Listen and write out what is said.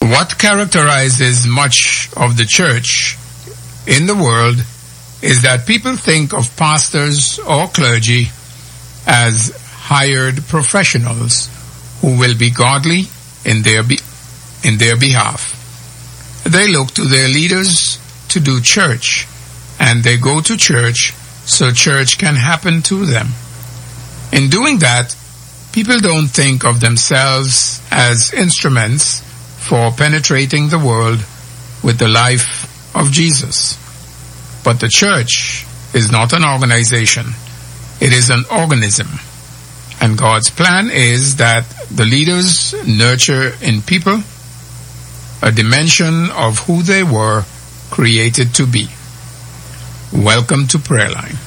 What characterizes much of the church in the world is that people think of pastors or clergy as hired professionals who will be godly in their behalf. They look to their leaders to do church, and they go to church so church can happen to them. In doing that, people don't think of themselves as instruments for penetrating the world with the life of Jesus. But the church is not an organization. It is an organism. And God's plan is that the leaders nurture in people a dimension of who they were created to be. Welcome to Prayer Line.